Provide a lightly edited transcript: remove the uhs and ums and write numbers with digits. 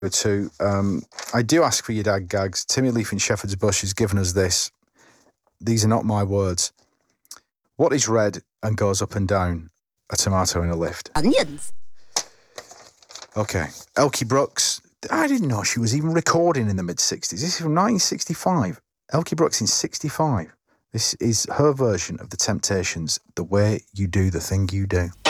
to, I do ask for your dad gags. Timmy Leaf in Shepherd's Bush has given us this. These are not my words. What is red and goes up and down? A tomato in a lift. Onions. Okay. Elkie Brooks. I didn't know she was even recording in the mid-60s. This is from 1965. Elkie Brooks in 65. This is her version of The Temptations, The Way You Do the Thing You Do.